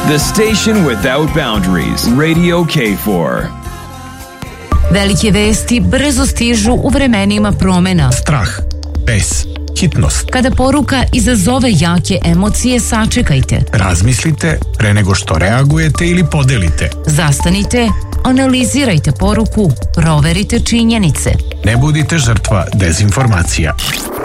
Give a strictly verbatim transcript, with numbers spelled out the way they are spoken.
The station without boundaries. Radio K four. Velike vesti brzo stižu u vremenima promena. Strah, bes, hitnost. Kada poruka izazove jake emocije, sačekajte. Razmislite pre nego što reagujete ili podelite. Zastanite, analizirajte poruku, proverite činjenice. Ne budite žrtva dezinformacija.